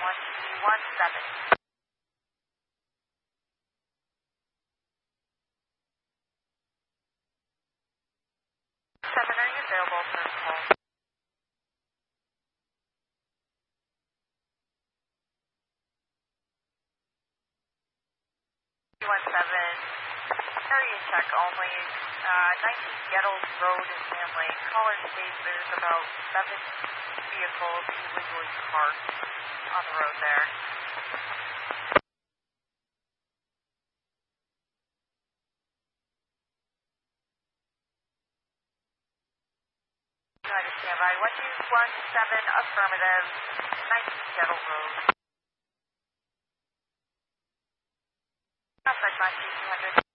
1217. 7, are you available for a call? Area check only. 19 Gettles Road in Sand Lake. Caller states there's about 7 vehicles illegally parked on the road there. United standby. 1217 affirmative. 19 Gettles Road. Outside 9200.